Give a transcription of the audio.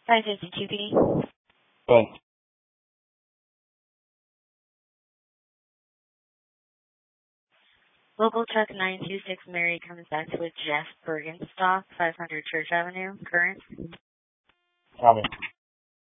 552B. Thanks. Local truck 926 Mary comes back with Jeff Bergenstock, 500 Church Avenue, current. Copy.